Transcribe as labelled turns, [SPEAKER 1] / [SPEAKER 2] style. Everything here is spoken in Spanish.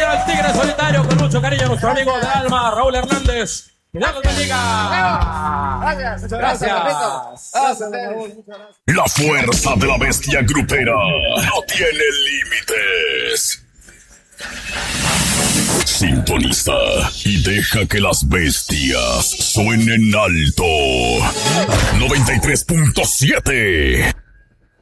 [SPEAKER 1] al tigre solitario con mucho cariño a nuestro amigo del alma, Raúl Hernández. Que Dios los bendiga.
[SPEAKER 2] Gracias.
[SPEAKER 3] Gracias.
[SPEAKER 4] La fuerza de la bestia grupera no tiene límites. Sintoniza y deja que las bestias suenen alto. 93.7